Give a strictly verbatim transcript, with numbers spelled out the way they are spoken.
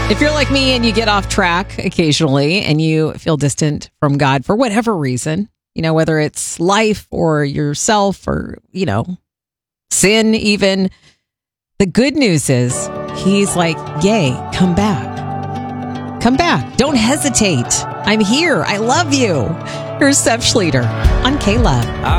If you're like me and you get off track occasionally and you feel distant from God for whatever reason, you know, whether it's life or yourself or, you know, sin even, the good news is he's like, yay, come back. Come back. Don't hesitate. I'm here. I love you. Here's Steph Schleter on K-Love.